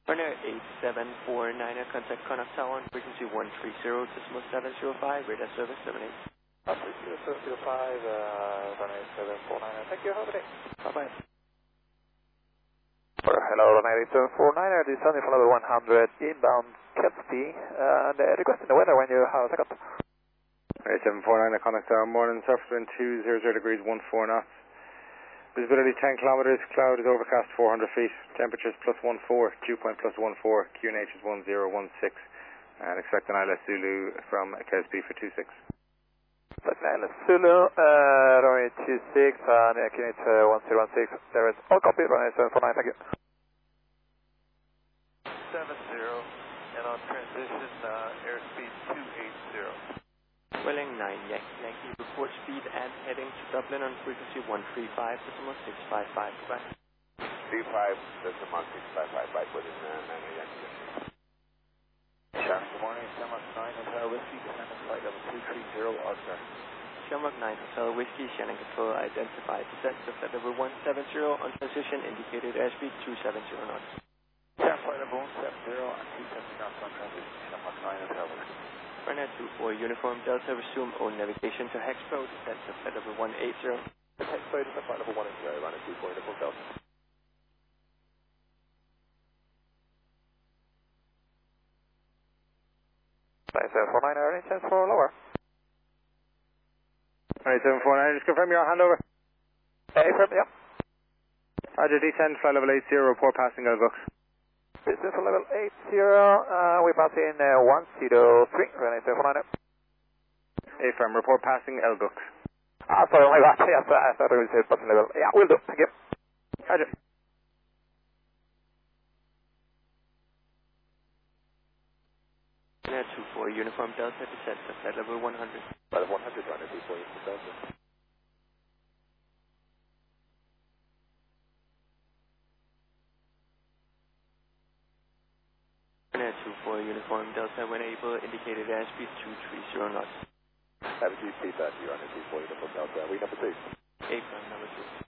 Runner 8749, contact Connaught Tower on frequency 130, decimal 705, radar service 78. 705, runner 8749, thank you, have a good day. Bye-bye. Hello, runner 8749, descending from level 100, inbound Kelsey, and requesting the weather when you have a second. 8749, Connaught Tower, morning, surface wind 200 degrees, 14 knots. Visibility 10 kilometers, cloud is overcast 400 feet, temperatures +14, dew point +14, QNH is 1016, and expect an ILS Zulu from KSP for 26. But ILS Zulu, runway 26, and QNH 1016, there is all copy, runway 749, thank you. 70, and on transition, airspeed 280. Welling 9 Yankee, report speed and heading to Dublin on frequency 135, decimal 655, goodbye. 35, decimal 655, right within 9 Yankee. Shannon, good morning, Shamrock 9 Hotel Whiskey, descending flight level 230, Oscar. Shamrock 9 Hotel Whiskey, Shannon Control identified, descent to flight level 170, on transition indicated airspeed 270 knots. Shannon, flight level 170 and 270 knots on transition, Shamrock 9 Hotel Whiskey. Runner 24 Uniform Delta, resume own navigation to Hexpro, descent to flight level 180. Hexpro, descent flight level 180, runner 24 Uniform Delta. Nice, 49, any chance for lower? 8749, just confirm your handover. Affirm, yep. Roger, descend, flight level 80, report passing Elbooks. Business for level 80, we pass in 103, runway 749. Affirm, report passing Elbooks. Sorry, oh my god, yes, I thought we said passing level. Yeah, will do, thank you. Roger. Runner 24 Uniform Delta, descent to flight level 100. Flight level 100, runway 24 Uniform Delta. Runner 24 Uniform Delta, when able, indicated airspeed 230 knots. Have a G speed that you runway 24 Uniform Delta, we number 2. Affirm, number 2.